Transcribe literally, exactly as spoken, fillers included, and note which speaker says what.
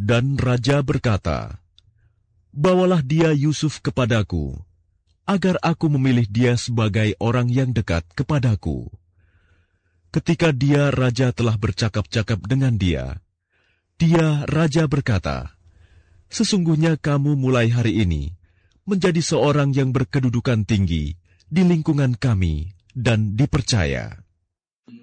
Speaker 1: Dan raja berkata, "Bawalah dia Yusuf kepadaku, agar aku memilih dia sebagai orang yang dekat kepadaku." Ketika dia raja telah bercakap-cakap dengan dia, dia raja berkata, "Sesungguhnya kamu mulai hari ini menjadi seorang yang berkedudukan tinggi di lingkungan kami dan dipercaya."